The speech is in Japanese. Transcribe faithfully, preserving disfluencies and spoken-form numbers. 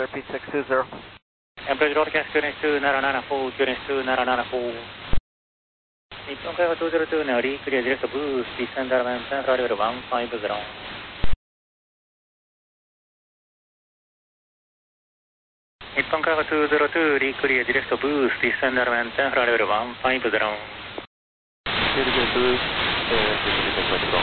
repeat six two zero. Approach broadcast clearance two nine nine four, clearance two nine nine four. 日本海はにゼロにのリークリアディレクトブース、ディセンダーメンセントラレベルいちごゼロ。日本海はにゼロにリークリアディレクトブース、ディセンダーメンセントラレベルいちごゼロ。 Good, good, boost. Uh,